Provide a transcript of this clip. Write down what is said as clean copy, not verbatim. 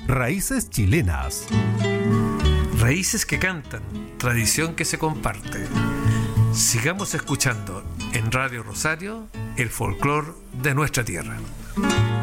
Raíces chilenas. Raíces que cantan, tradición que se comparte. Sigamos escuchando en Radio Rosario el folclor de nuestra tierra.